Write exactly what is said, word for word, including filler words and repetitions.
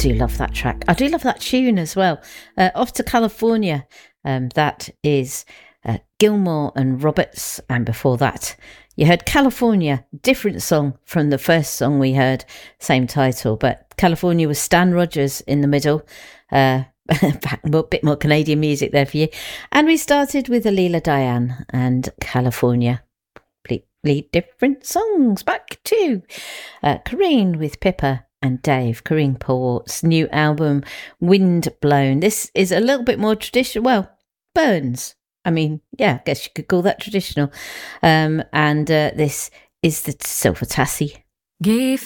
do love that track. I do love that tune as well. Uh, Off to California. Um, that is uh, Gilmore and Roberts. And before that, you heard California, different song from the first song we heard, same title. But California was Stan Rogers in the middle. Uh, a bit more Canadian music there for you. And we started with Alila Diane and California. Completely different songs. Back to uh, Corrine with Pippa and Dave. Corrine Port's new album, Wind Blown. This is a little bit more traditional. Well, Burns. I mean, yeah, I guess you could call that traditional. Um, and uh, this is the Silver Tassie. Gave